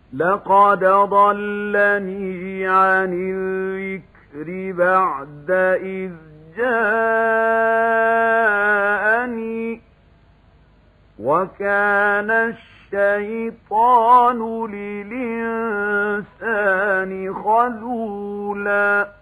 لقد ضلني عن الذكر بعد إذ جاءني وكان الشيطان للإنسان خذولا